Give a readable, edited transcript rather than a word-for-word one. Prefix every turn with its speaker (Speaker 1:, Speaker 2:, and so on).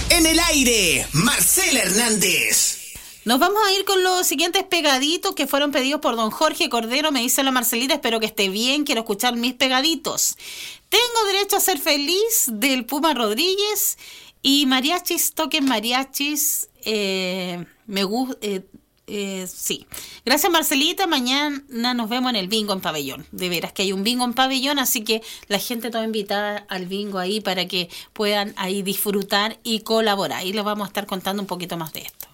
Speaker 1: En el aire, Marcela Hernández.
Speaker 2: Nos vamos a ir con los siguientes pegaditos que fueron pedidos por don Jorge Cordero. Me dice la Marcelita, espero que esté bien, quiero escuchar mis pegaditos. Tengo derecho a ser feliz, del Puma Rodríguez. Y mariachis, toquen mariachis. Me gusta. Sí. Gracias, Marcelita. Mañana nos vemos en el bingo en Pabellón. De veras que hay un bingo en Pabellón, así que la gente toda invitada al bingo ahí para que puedan ahí disfrutar y colaborar. Y les vamos a estar contando un poquito más de esto.